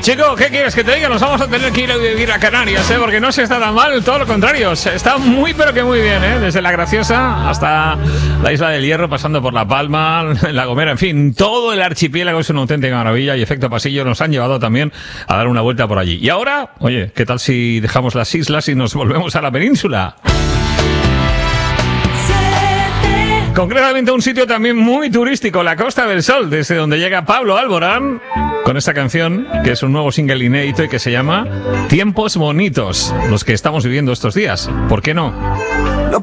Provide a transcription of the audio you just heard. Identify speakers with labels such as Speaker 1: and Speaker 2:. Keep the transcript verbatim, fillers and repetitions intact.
Speaker 1: Chico, ¿qué quieres que te diga? Nos vamos a tener que ir a vivir a Canarias, ¿eh? Porque no se está tan mal, todo lo contrario. Está muy, pero que muy bien, ¿eh? Desde La Graciosa hasta la Isla del Hierro, pasando por La Palma, La Gomera, en fin, todo el archipiélago es una auténtica maravilla y Efecto Pasillo nos han llevado también a dar una vuelta por allí. Y ahora, oye, ¿qué tal si dejamos las islas y nos volvemos a la península? Concretamente a un sitio también muy turístico, la Costa del Sol, desde donde llega Pablo Alborán con esta canción, que es un nuevo single inédito y que se llama Tiempos Bonitos, los que estamos viviendo estos días. ¿Por qué no?